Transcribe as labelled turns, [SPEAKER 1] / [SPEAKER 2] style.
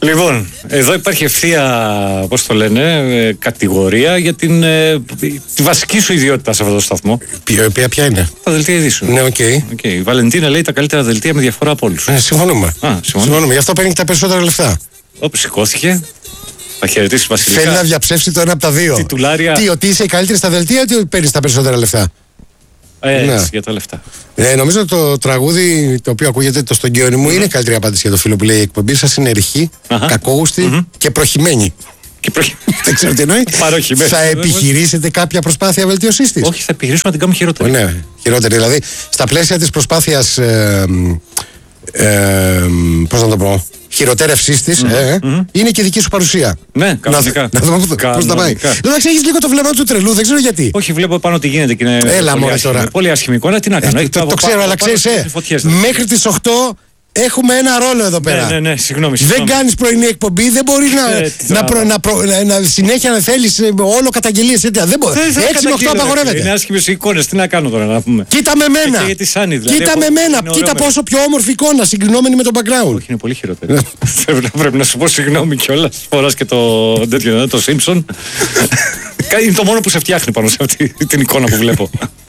[SPEAKER 1] Λοιπόν, εδώ υπάρχει ευθεία, πώς το λένε, κατηγορία για τη βασική σου ιδιότητα σε αυτό το σταθμό.
[SPEAKER 2] Ποια είναι?
[SPEAKER 1] Τα δελτία ειδήσεων.
[SPEAKER 2] Ναι, οκ.
[SPEAKER 1] Η Βαλεντίνα λέει τα καλύτερα δελτία με διαφορά από όλους.
[SPEAKER 2] Συμφωνούμε. Συμφωνούμε. Γι' αυτό παίρνει και τα περισσότερα λεφτά.
[SPEAKER 1] Όπου σηκώθηκε, θα χαιρετήσει βασιλικά.
[SPEAKER 2] Θέλει να διαψεύσει το ένα από τα δύο.
[SPEAKER 1] Τιτουλάρια.
[SPEAKER 2] Ότι είσαι η καλύτερη στα δελτία ή ότι παίρνει τα περισσότερα λεφτά?
[SPEAKER 1] Έτσι, για τα λεφτά.
[SPEAKER 2] Νομίζω το τραγούδι το οποίο ακούγεται το στον Κιόνι μου είναι η καλύτερη απάντηση για το φίλο που λέει: η εκπομπή σας είναι ρηχή, κακόγουστη και προχημένη. Δεν ξέρω τι εννοεί. Θα επιχειρήσετε κάποια προσπάθεια βελτίωσής της?
[SPEAKER 1] Όχι, θα επιχειρήσουμε να την κάνουμε χειρότερη.
[SPEAKER 2] Ναι, χειρότερη. Δηλαδή, στα πλαίσια της προσπάθειας. Πώς να το πω, χειροτέρευσής της, είναι και δική σου παρουσία.
[SPEAKER 1] Ναι, κανονικά.
[SPEAKER 2] Να δούμε πώς θα πάει. Εντάξει, έχεις λίγο το βλέμμα του τρελού, δεν ξέρω γιατί.
[SPEAKER 1] Όχι, βλέπω πάνω τι γίνεται και είναι.
[SPEAKER 2] Έλα μωρέ τώρα.
[SPEAKER 1] Πολύ άσχημη εικόνα, τι να κάνω.
[SPEAKER 2] Το ξέρω, αλλά ξέρεις, μέχρι τις 8 έχουμε ένα ρόλο εδώ πέρα.
[SPEAKER 1] Ναι, συγγνώμη.
[SPEAKER 2] Δεν κάνεις πρωινή εκπομπή, δεν μπορείς να συνέχεια να θέλεις όλο καταγγελίες. Δεν μπορεί. 6 με 8 απαγορεύεται.
[SPEAKER 1] Είναι άσχημες εικόνες, τι να κάνω τώρα να πούμε.
[SPEAKER 2] Κοίτα με μένα. Κοίτα με μένα. Κοίτα πόσο πιο όμορφη εικόνα συγκρινόμενη με τον background.
[SPEAKER 1] Όχι, είναι πολύ χειρότερη. Πρέπει να σου πω συγγνώμη κιόλας. Φοράς και το Simpson. Είναι το μόνο που σε φτιάχνει πάνω σε αυτή την εικόνα που βλέπω.